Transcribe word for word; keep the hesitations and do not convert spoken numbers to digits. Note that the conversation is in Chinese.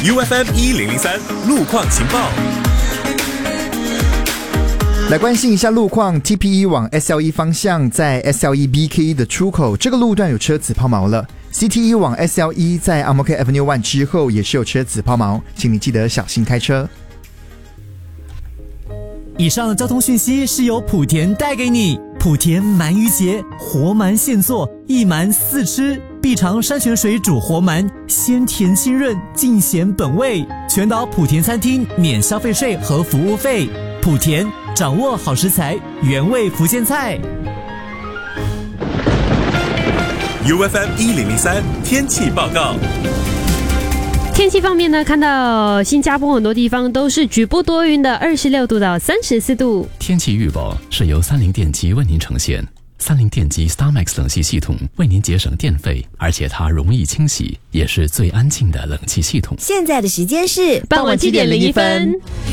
U F M 一零零三路况情报。 来关心一下路况 ，T P E 往 S L E 方向，在 S L E B K 的出口，这个路段有车子抛锚了。C T E 往 S L E 在 Ang Mo Kio Avenue one 之后也是有车子抛锚，请你记得小心开车。 以上交通讯息是由莆田带给你。莆田鳗鱼节，活鳗现做，一鳗四吃，必尝山泉水煮活鳗，鲜甜清润，尽显本味。全岛莆田餐厅免消费税和服务费。莆田掌握好食材，原味福建菜。 U F M 一零零三天气报告。 天气方面呢，看到新加坡很多地方都是局部多云的，二十六度到三十四度。 天气预报是由三菱电机为您呈现。三菱电机 StarMax 冷气系统为您节省电费，而且它容易清洗，也是最安静的冷气系统。 现在的时间是傍晚七点零一分。